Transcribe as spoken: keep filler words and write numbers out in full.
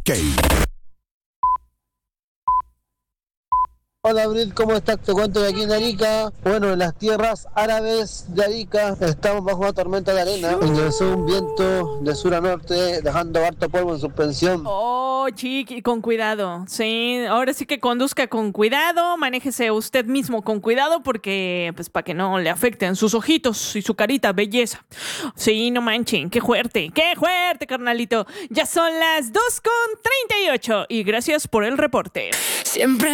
Key. Hola Abril, ¿cómo estás? Te cuento que aquí en Arica, bueno, en las tierras árabes de Arica, estamos bajo una tormenta de arena. Ingresó un viento de sur a norte, dejando harto polvo en suspensión. Oh, chiqui, con cuidado. Sí, ahora sí que conduzca con cuidado, manéjese usted mismo con cuidado porque, pues, para que no le afecten sus ojitos y su carita belleza. Sí, no manchen, qué fuerte, qué fuerte, carnalito. Ya son las dos con treinta y ocho y gracias por el reporte. Siempre